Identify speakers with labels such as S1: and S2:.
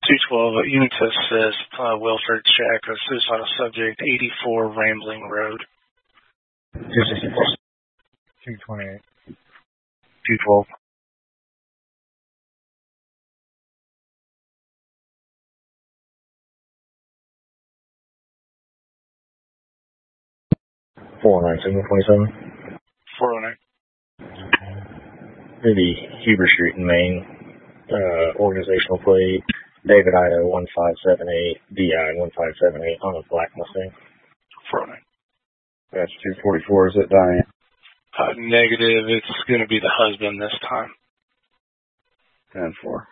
S1: 212, unit test says welfare check, a suicidal subject, 84 Rambling Road.
S2: 264. 228.
S1: 212.
S2: Signal 27.
S1: 409.
S2: Maybe Huber Street in Maine. Organizational plate. David Idaho 1578, DI 1578 on a black Mustang.
S1: 409.
S3: That's 244. Is it Diane?
S1: Negative. It's going to be the husband this time.
S3: 10-4.